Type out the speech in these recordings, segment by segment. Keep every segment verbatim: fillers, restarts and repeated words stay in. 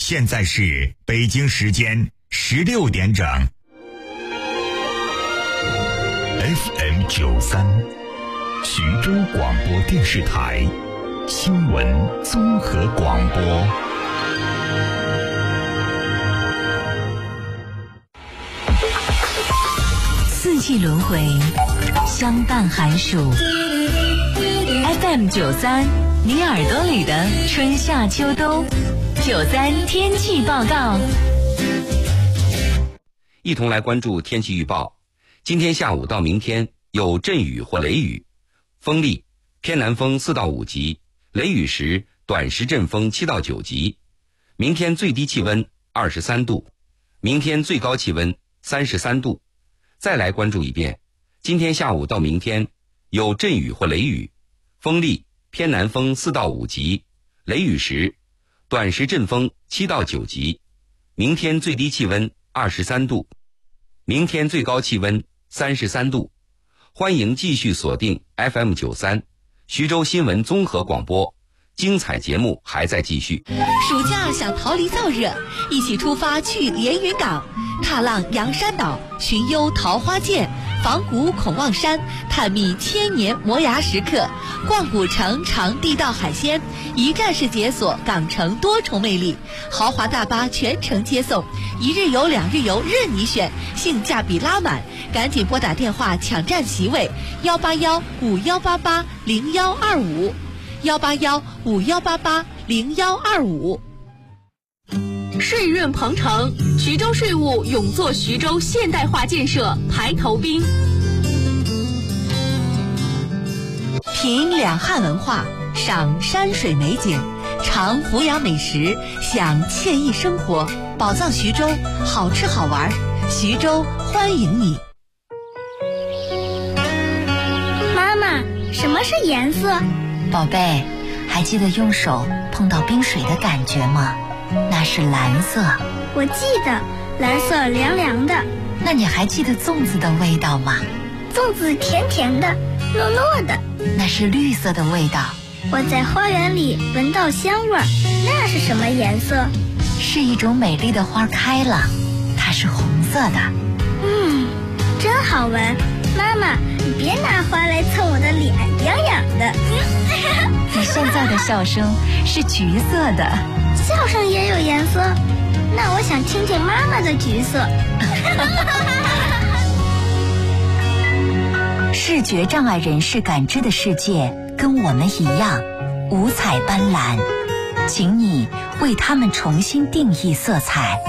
现在是北京时间十六点整。F M 九三，徐州广播电视台新闻综合广播。 四季轮回，相伴寒暑。F M 九三，你耳朵里的春夏秋冬。九三天气报告， 一同来关注天气预报。今天下午到明天有阵雨或雷雨，风力偏南风四到五级，雷雨时短时阵风七到九级。明天最低气温二十三度，明天最高气温三十三度。再来关注一遍，今天下午到明天有阵雨或雷雨，风力偏南风四到五级，雷雨时短时阵风七到九级。明天最低气温二十三度，明天最高气温三十三度。欢迎继续锁定 F M 九三徐州新闻综合广播，精彩节目还在继续。 暑假想逃离燥热，一起出发去连云港，踏浪阳山岛，寻幽桃花涧，访古孔望山，探秘千年磨牙石刻，逛古城尝地道海鲜，一站式解锁港城多重魅力。豪华大巴全程接送，一日游两日游任你选，性价比拉满。赶紧拨打电话抢占席位，幺八幺五幺八八零幺二五，幺八幺五幺八八零幺二五。 税润鹏程，徐州税务永做徐州现代化建设排头兵。 品两汉文化，赏山水美景，尝弘扬美食，享惬意生活。宝藏徐州，好吃好玩，徐州欢迎你。 妈妈，什么是颜色？ 宝贝，还记得用手碰到冰水的感觉吗？那是蓝色。 我记得，蓝色凉凉的。 那你还记得粽子的味道吗？ 粽子甜甜的，糯糯的。 那是绿色的味道。 我在花园里闻到香味儿，那是什么颜色？ 是一种美丽的花开了，它是红色的。 嗯，真好闻。妈妈，你别拿花来蹭我的脸，痒痒的。 你现在的笑声是橘色的。 笑声也有颜色？那我想听听妈妈的橘色。 视觉障碍人士感知的世界跟我们一样五彩斑斓，请你为他们重新定义色彩。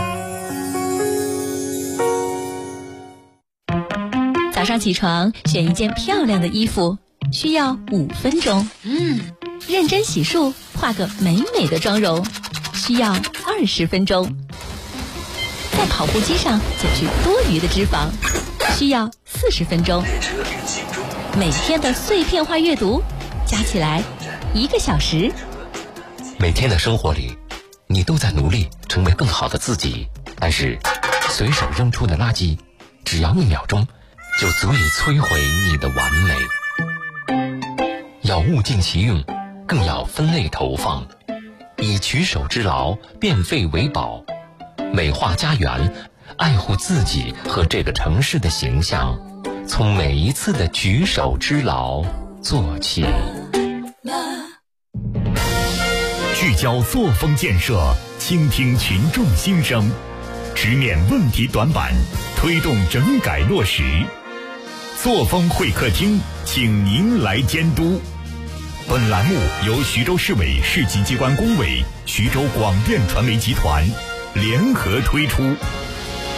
早上起床选一件漂亮的衣服需要五分钟，嗯，认真洗漱画个美美的妆容需要二十分钟，在跑步机上减去多余的脂肪需要四十分钟，每天的碎片化阅读加起来一个小时。 每天的生活里，你都在努力成为更好的自己，但是随手扔出的垃圾，只要一秒钟就足以摧毁你的完美。要物尽其用，更要分类投放，以举手之劳变废为宝，美化家园，爱护自己和这个城市的形象，从每一次的举手之劳做起。 聚焦作风建设，倾听群众心声，直面问题短板，推动整改落实。作风会客厅，请您来监督。本栏目由徐州市委市级机关工委、徐州广电传媒集团联合推出。